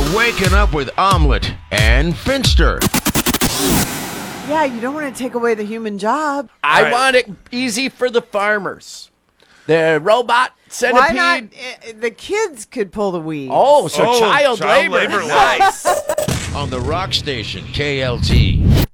You're waking up with Omelet and Finster. Yeah, you don't want to take away the human job. I want it easy for the farmers. The robot centipede. Why not? The kids could pull the weeds. Oh, so child labor. Nice. On the rock station, KLT.